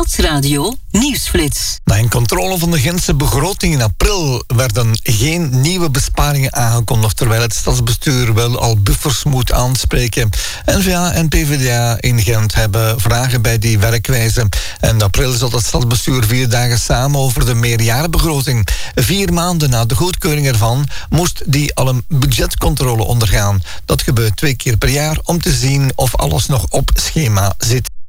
Stadsradio Nieuwsflits. Na een controle van de Gentse begroting in april werden geen nieuwe besparingen aangekondigd, terwijl het stadsbestuur wel al buffers moet aanspreken. N-VA en PvdA in Gent hebben vragen bij die werkwijze. En in april zat het stadsbestuur 4 dagen samen over de meerjarenbegroting. 4 maanden na de goedkeuring ervan moest die al een budgetcontrole ondergaan. Dat gebeurt 2 keer per jaar om te zien of alles nog op schema zit.